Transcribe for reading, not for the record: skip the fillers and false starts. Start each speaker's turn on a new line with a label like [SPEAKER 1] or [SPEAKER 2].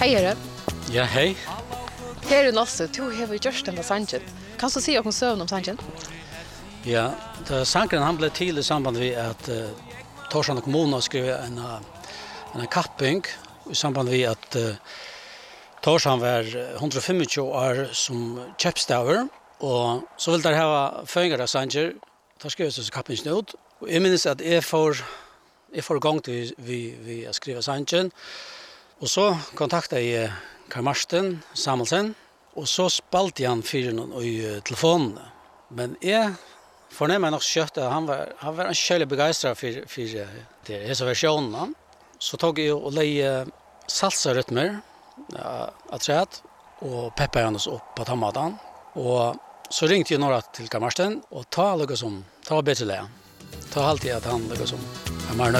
[SPEAKER 1] Hej är det.
[SPEAKER 2] Ja, hej.
[SPEAKER 1] Här är Nosse, du har gjort den där sangen. Kan du säga om sövn om sangen?
[SPEAKER 2] Ja, sangen han blev till I samband med att Torshavn kommun skrev en kapping I samband med att Torshavn var 125 år som köpstäver och så vill där ha fångar sanger. Då skrev jag så kappingen ut. Och jag minns att jag får igång till vi skriva sangen. Och så kontaktade jag Karl Marsten Samuelsen och så spalte han fyren I telefonen. Men jag fornemmer nok kjøtt at han var en kjølig begeistret for disse versjonene. Så tog jeg og leie salsa-rytmer atret og peppet hennes opp på tomaten. Og så ringte jeg några til Karl Marsten og ta var bedre leie. Ta alltid at han var mer